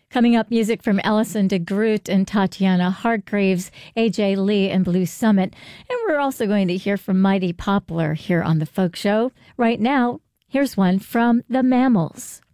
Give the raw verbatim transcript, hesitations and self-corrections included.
Coming up, music from Ellison DeGroot and Tatiana Hargreaves, A J Lee and Blue Summit. And we're also going to hear from Mighty Poplar here on The Folk Show. Right now, here's one from The Mammals.